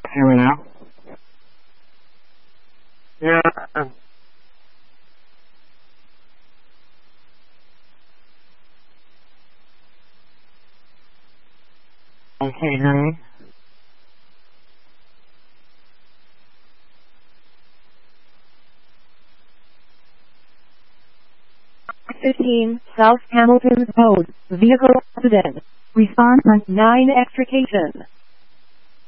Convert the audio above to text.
Hear me now? Yeah. Okay, hear me? 15, South Hamilton Road, vehicle accident. Response on 9 extrication.